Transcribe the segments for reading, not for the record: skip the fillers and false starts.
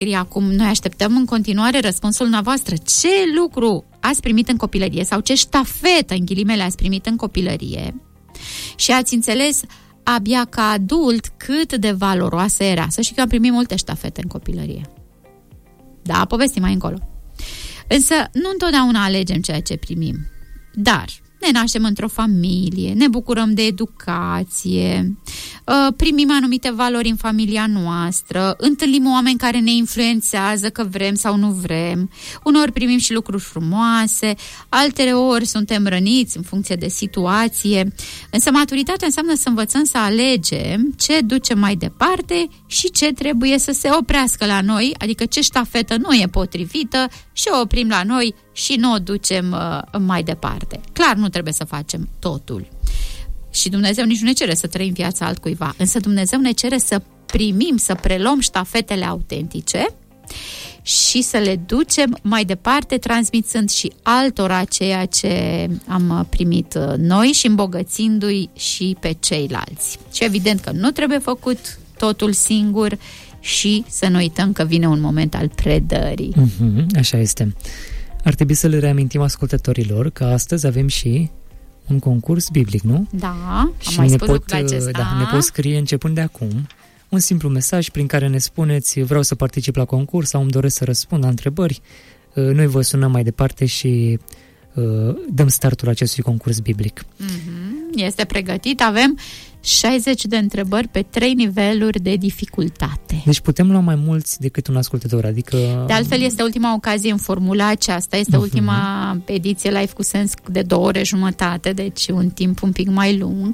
acum, noi așteptăm în continuare răspunsul dumneavoastră. Ce lucru ați primit în copilărie sau ce ștafetă, în ghilimele, ați primit în copilărie și ați înțeles abia ca adult cât de valoroasă era. Să știi că am primit multe ștafete în copilărie. Da, povestim mai încolo. Însă nu întotdeauna alegem ceea ce primim. Dar ne naștem într-o familie, ne bucurăm de educație, primim anumite valori în familia noastră, întâlnim oameni care ne influențează că vrem sau nu vrem, uneori primim și lucruri frumoase, alteori suntem răniți în funcție de situație, însă maturitatea înseamnă să învățăm să alegem ce ducem mai departe și ce trebuie să se oprească la noi, adică ce ștafetă nu e potrivită și o oprim la noi și nu o ducem mai departe. Clar, nu trebuie să facem totul. Și Dumnezeu nici nu ne cere să trăim viața altcuiva, însă Dumnezeu ne cere să primim, să preluăm ștafetele autentice și să le ducem mai departe, transmițând și altora ceea ce am primit noi și îmbogățindu-i și pe ceilalți. Și evident că nu trebuie făcut totul singur și să nu uităm că vine un moment al predării. Așa este. Ar trebui să le reamintim ascultătorilor că astăzi avem și un concurs biblic, nu? Da, am mai spus lucrul acesta. Da, ne pot scrie începând de acum un simplu mesaj prin care ne spuneți: vreau să particip la concurs sau îmi doresc să răspund la întrebări. Noi vă sunăm mai departe și dăm startul acestui concurs biblic. Este pregătit, avem 60 de întrebări pe 3 niveluri de dificultate. Deci putem lua mai mulți decât un ascultător, adică... De altfel este ultima ocazie în formula aceasta, este ultima ediție Live cu Sens de 2 ore jumătate, deci un timp un pic mai lung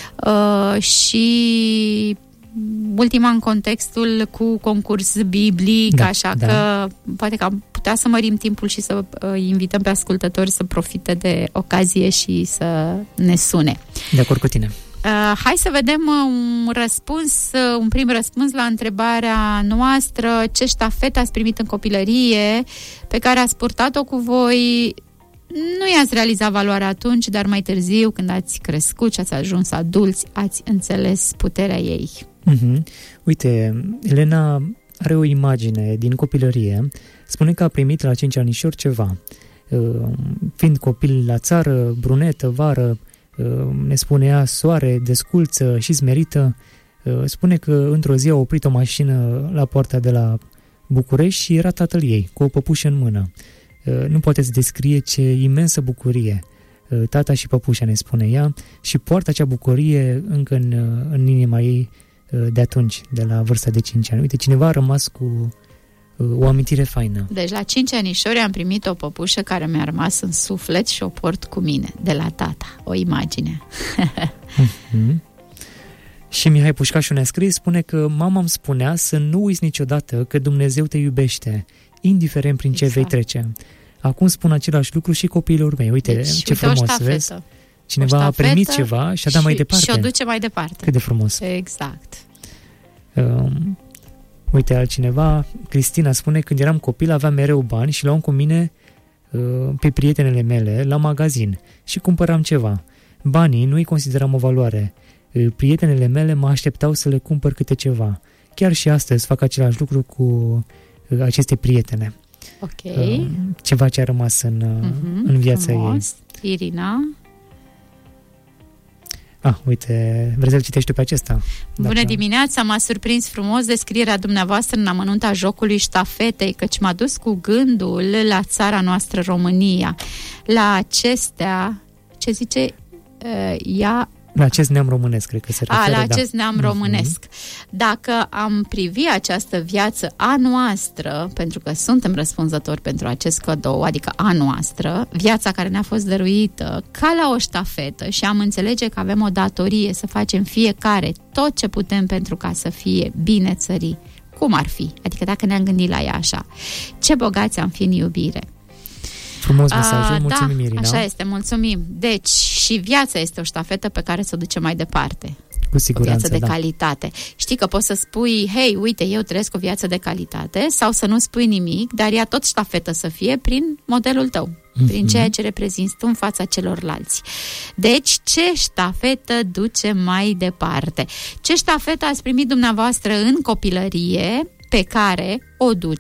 și ultima în contextul cu concurs biblic, așa că poate că am putea să mărim timpul și să invităm pe ascultători să profite de ocazie și să ne sune. De acord cu tine. Hai să vedem un prim răspuns la întrebarea noastră: ce ștafetă ați primit în copilărie pe care ați purtat-o cu voi? Nu i-ați realizat valoarea atunci, dar mai târziu, când ați crescut și ați ajuns adulți, ați înțeles puterea ei. Uite, Elena are o imagine din copilărie. Spune că a primit la 5 anișori ceva. Fiind copil la țară, brunetă, vară, ne spunea soare, desculță și smerită. Spune că într-o zi a oprit o mașină la poarta de la București și era tatăl ei, cu o păpușă în mână. Nu poate să descrie ce imensă bucurie. Tata și păpușa, ne spune ea, și poartă acea bucurie încă în inima ei de atunci, de la vârsta de 5 ani. Uite, cineva a rămas cu o amintire faină. Deci la 5 anișori am primit o păpușă care mi-a rămas în suflet și o port cu mine, de la tata. O imagine. Și Mihai Pușcașu ne-a scris, spune că mama îmi spunea să nu uiți niciodată că Dumnezeu te iubește, indiferent prin ce vei trece. Acum spun același lucru și copiilor mei. Uite, deci, ce frumos, vezi? Cineva a primit ceva și a dat mai departe. Și o duce mai departe. Cât de frumos. Exact. Uite, altcineva, Cristina spune: când eram copil aveam mereu bani și luam cu mine pe prietenele mele la magazin și cumpăram ceva. Banii nu îi consideram o valoare. Prietenele mele mă așteptau să le cumpăr câte ceva. Chiar și astăzi fac același lucru cu aceste prietene. Ok. Ceva ce a rămas în viața ei. Irina? Uite, vrei să-l citești pe acesta? Bună dimineața, m-a surprins frumos descrierea dumneavoastră în amănunta jocului ștafetei, căci m-a dus cu gândul la țara noastră, România. La acestea, ce zice ea... La acest neam românesc, cred că se referă. La acest neam românesc. Dacă am privi această viață a noastră, pentru că suntem răspunzători pentru acest cadou, adică a noastră, viața care ne-a fost dăruită, ca la o ștafetă, și am înțelege că avem o datorie să facem fiecare tot ce putem pentru ca să fie bine țării, cum ar fi? Adică dacă ne-am gândit la ea așa, ce bogați am fi în iubire. Frumos mesajul, mulțumim, Irina. Așa este, mulțumim. Deci, și viața este o ștafetă pe care să o ducem mai departe. Cu siguranță, o viață de calitate. Știi că poți să spui: hei, uite, eu trăiesc o viață de calitate, sau să nu spui nimic, dar ea tot ștafetă să fie prin modelul tău, prin ceea ce reprezinți tu în fața celorlalți. Deci, ce ștafetă duce mai departe? Ce ștafetă ați primit dumneavoastră în copilărie pe care o duce